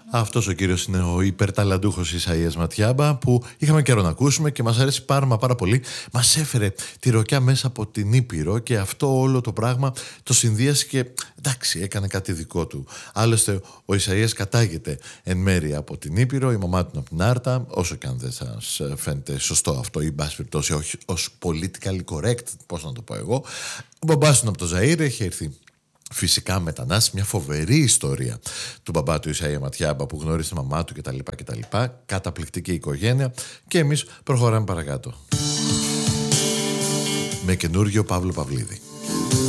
Αυτός ο κύριος είναι ο υπερταλαντούχος Ισαΐας Ματιάμπα, που είχαμε καιρό να ακούσουμε και μας αρέσει πάρα πολύ. Μας έφερε τη ροκιά μέσα από την Ήπειρο και αυτό όλο το πράγμα το συνδύασε και εντάξει, έκανε κάτι δικό του. Άλλωστε ο Ισαΐας κατάγεται εν μέρει από την Ήπειρο, η μαμά του είναι από την Άρτα, όσο και αν δεν σας φαίνεται σωστό αυτό ή μπας περιπτώσει όχι ως politically correct, πώς να το πω εγώ. Ο μπαμπάς του από το Ζαΐρ, έχει έρθει φυσικά μετανάστη, μια φοβερή ιστορία του μπαμπά του Ισαΐα Ματιάμπα που γνώρισε τη μαμά του κτλ. Καταπληκτική οικογένεια και εμείς προχωράμε παρακάτω με καινούργιο Παύλο Παυλίδη.